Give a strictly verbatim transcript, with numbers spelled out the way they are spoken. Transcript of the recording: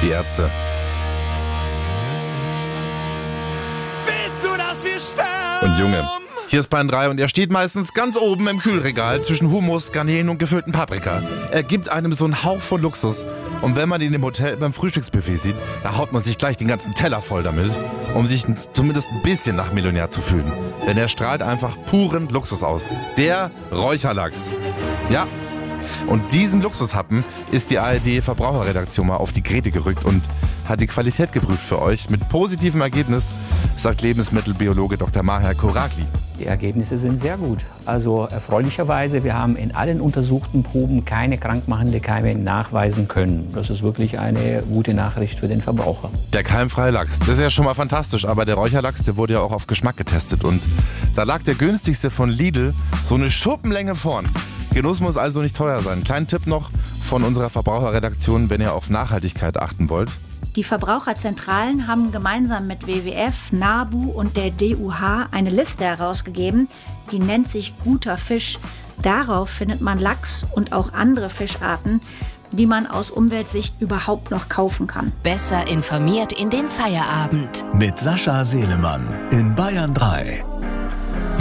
Die Ärzte. Willst du, dass wir sterben? Und Junge, hier ist Bayern drei und er steht meistens ganz oben im Kühlregal zwischen Hummus, Garnelen und gefüllten Paprika. Er gibt einem so einen Hauch von Luxus. Und wenn man ihn im Hotel beim Frühstücksbuffet sieht, da haut man sich gleich den ganzen Teller voll damit, um sich zumindest ein bisschen nach Millionär zu fühlen. Denn er strahlt einfach puren Luxus aus. Der Räucherlachs. Ja. Und diesem Luxushappen ist die A R D-Verbraucherredaktion mal auf die Grete gerückt und hat die Qualität geprüft für euch mit positivem Ergebnis, sagt Lebensmittelbiologe Doktor Maher Korakli. Die Ergebnisse sind sehr gut. Also erfreulicherweise, wir haben in allen untersuchten Proben keine krankmachende Keime nachweisen können. Das ist wirklich eine gute Nachricht für den Verbraucher. Der keimfreie Lachs, das ist ja schon mal fantastisch, aber der Räucherlachs, der wurde ja auch auf Geschmack getestet und da lag der günstigste von Lidl so eine Schuppenlänge vorn. Genuss muss also nicht teuer sein. Kleinen Tipp noch von unserer Verbraucherredaktion, wenn ihr auf Nachhaltigkeit achten wollt. Die Verbraucherzentralen haben gemeinsam mit W W F, NABU und der D U H eine Liste herausgegeben, die nennt sich Guter Fisch. Darauf findet man Lachs und auch andere Fischarten, die man aus Umweltsicht überhaupt noch kaufen kann. Besser informiert in den Feierabend. Mit Sascha Selemann in Bayern drei.